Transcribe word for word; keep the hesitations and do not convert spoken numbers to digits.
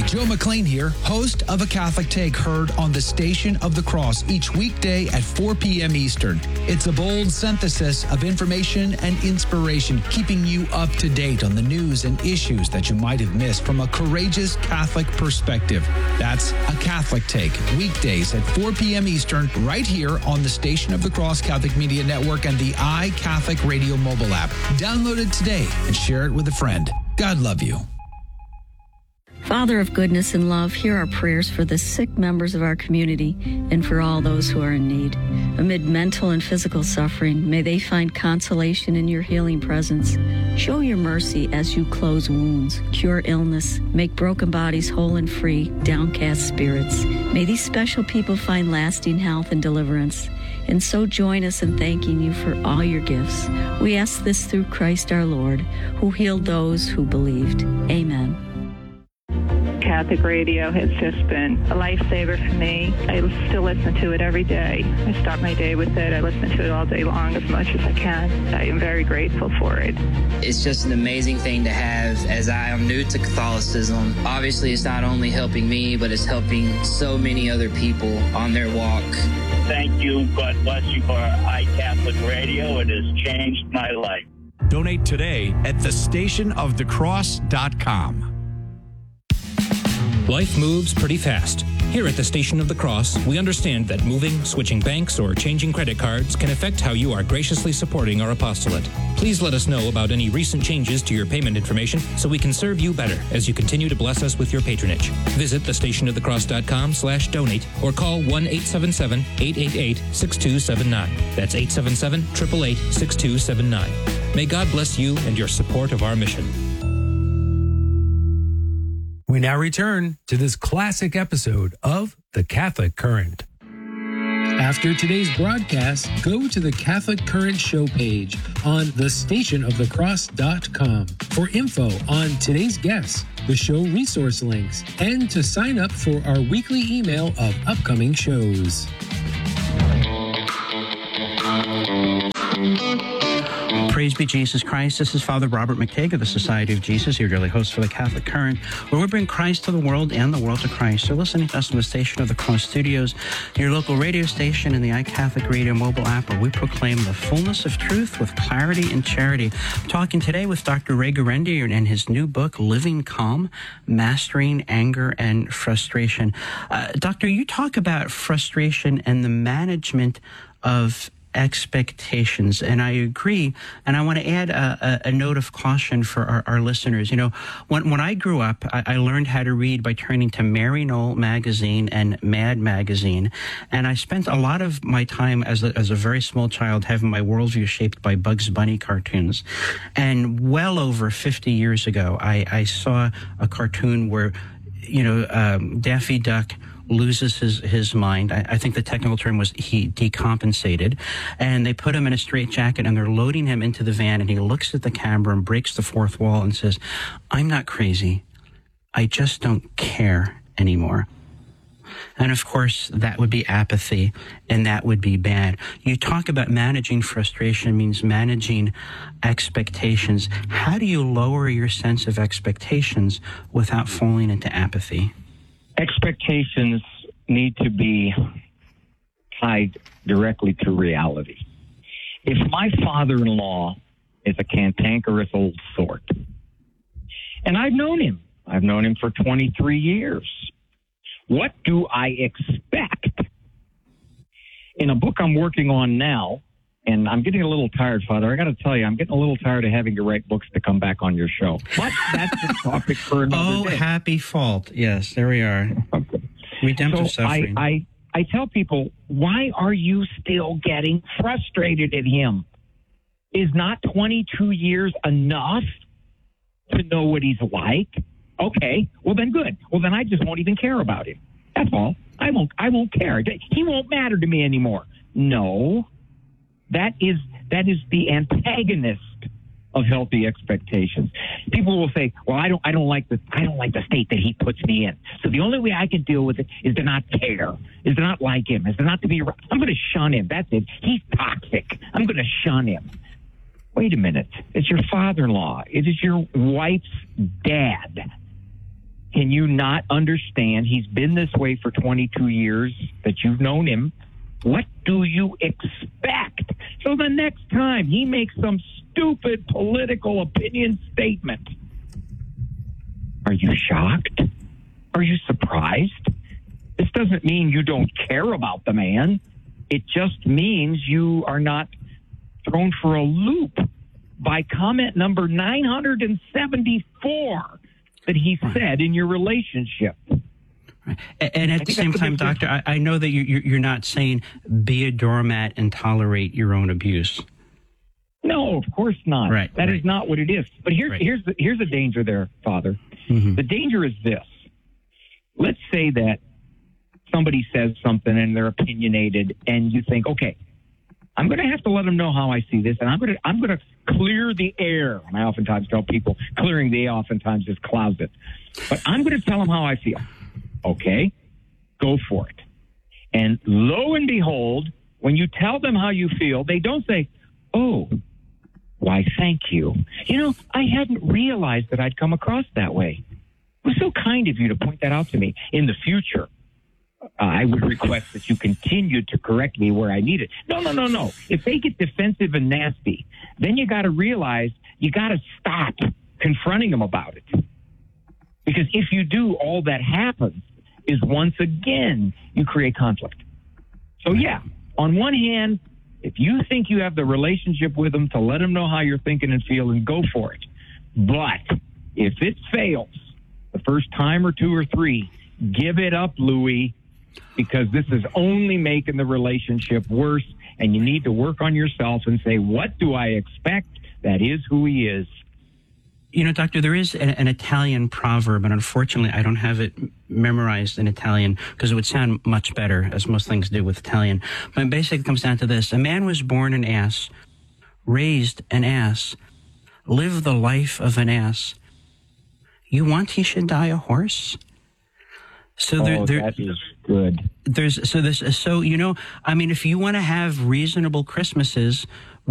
Joe McLean here, host of A Catholic Take, heard on the Station of the Cross each weekday at four p.m. Eastern. It's a bold synthesis of information and inspiration, keeping you up to date on the news and issues that you might have missed from a courageous Catholic perspective. That's A Catholic Take, weekdays at four p.m. Eastern, right here on the Station of the Cross Catholic Media Network and the iCatholic Radio mobile app. Download it today and share it with a friend. God love you. Father of goodness and love, hear our prayers for the sick members of our community and for all those who are in need. Amid mental and physical suffering, may they find consolation in your healing presence. Show your mercy as you close wounds, cure illness, make broken bodies whole and free, downcast spirits. May these special people find lasting health and deliverance. And so join us in thanking you for all your gifts. We ask this through Christ our Lord, who healed those who believed. Amen. Catholic radio has just been a lifesaver for me. I still listen to it every day. I start my day with it. I listen to it all day long as much as I can. I am very grateful for it. It's just an amazing thing to have, as I am new to Catholicism. Obviously, it's not only helping me, but it's helping so many other people on their walk. Thank you. God bless you for iCatholic Radio. It has changed my life. Donate today at the station of the cross dot com. Life moves pretty fast. Here at the Station of the Cross, we understand that moving, switching banks, or changing credit cards can affect how you are graciously supporting our apostolate. Please let us know about any recent changes to your payment information so we can serve you better as you continue to bless us with your patronage. Visit the station of the cross dot com slash donate or call one eight seven seven, eight eight eight, six two seven nine. That's eight seven seven, eight eight eight, six two seven nine. May God bless you and your support of our mission. We now return to this classic episode of The Catholic Current. After today's broadcast, go to the Catholic Current show page on the station of the cross dot com for info on today's guests, the show resource links, and to sign up for our weekly email of upcoming shows. Praise be Jesus Christ. This is Father Robert McTague of the Society of Jesus, your daily host for the Catholic Current, where we bring Christ to the world and the world to Christ. You're listening to us on the Station of the Cross Studios, your local radio station and the iCatholic Radio mobile app, where we proclaim the fullness of truth with clarity and charity. I'm talking today with Doctor Ray Guarendi and his new book, Living Calm, Mastering Anger and Frustration. Uh, Doctor, you talk about frustration and the management of expectations, and I agree, and I want to add a, a, a note of caution for our, our listeners. You know, when when I grew up, I, I learned how to read by turning to Mary Knoll magazine and Mad magazine, and I spent a lot of my time as a, as a very small child having my worldview shaped by Bugs Bunny cartoons. And well over fifty years ago, I, I saw a cartoon where, you know, um, Daffy Duck loses his, his mind. I, I think the technical term was he decompensated. And they put him in a straitjacket and they're loading him into the van, and he looks at the camera and breaks the fourth wall and says, "I'm not crazy. I just don't care anymore." And of course, that would be apathy, and that would be bad. You talk about managing frustration means managing expectations. How do you lower your sense of expectations without falling into apathy? Expectations need to be tied directly to reality. If my father-in-law is a cantankerous old sort, and I've known him, I've known him for twenty-three years, what do I expect? In a book I'm working on now, and I'm getting a little tired, Father. I got to tell you, I'm getting a little tired of having to write books to come back on your show. But that's a topic for another oh, day. Oh, happy fault. Yes, there we are. Okay. Redemptive so suffering. I, I, I tell people, why are you still getting frustrated at him? Is not twenty-two years enough to know what he's like? Okay, well then good. Well then I just won't even care about him. That's all. I won't. I won't care. He won't matter to me anymore. No. That is that is the antagonist of healthy expectations. People will say, "Well, I don't I don't like the I don't like the state that he puts me in. So the only way I can deal with it is to not care, is to not like him, is to not to be around. I'm going to shun him. That's it. He's toxic. I'm going to shun him." Wait a minute. It's your father-in-law. It is your wife's dad. Can you not understand? He's been this way for twenty-two years that you've known him. What do you expect? So the next time he makes some stupid political opinion statement, are you shocked? Are you surprised? This doesn't mean you don't care about the man. It just means you are not thrown for a loop by comment number nine hundred seventy-four that he said in your relationship. Right. And at the same time, Doctor, I, I know that you, you're not saying be a doormat and tolerate your own abuse. No, of course not. Right, that right. is not what it is. But here's Right. here's the, here's the danger there, Father. Mm-hmm. The danger is this. Let's say that somebody says something and they're opinionated, and you think, okay, I'm going to have to let them know how I see this, and I'm going to I'm going to clear the air. And I oftentimes tell people clearing the air oftentimes is closet, but I'm going to tell them how I feel. Okay, go for it. And lo and behold, when you tell them how you feel, they don't say, oh, why, thank you. You know, I hadn't realized that I'd come across that way. It was so kind of you to point that out to me. In the future, uh, I would request that you continue to correct me where I need it. No, no, no, no. If they get defensive and nasty, then you got to realize you got to stop confronting them about it. Because if you do, all that happens is once again you create conflict. So, yeah, on one hand, if you think you have the relationship with them to let them know how you're thinking and feeling, go for it. But if it fails the first time or two or three, give it up, Louis, because this is only making the relationship worse, and you need to work on yourself and say, what do I expect? That is who he is. You know, Doctor, there is an, an Italian proverb, and unfortunately I don't have it memorized in Italian because it would sound much better, as most things do with Italian. But basically it comes down to this. A man was born an ass, raised an ass, lived the life of an ass. You want he should die a horse? So there, oh, there, that is good. There's so this so you know, I mean, if you want to have reasonable Christmases